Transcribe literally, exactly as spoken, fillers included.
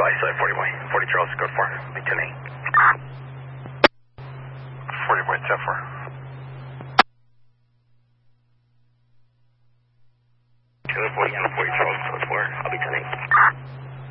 isolate forty boy. forty Charles, code four. Big ten eight. forty boy, ten four. Kilo forty and forty Charles.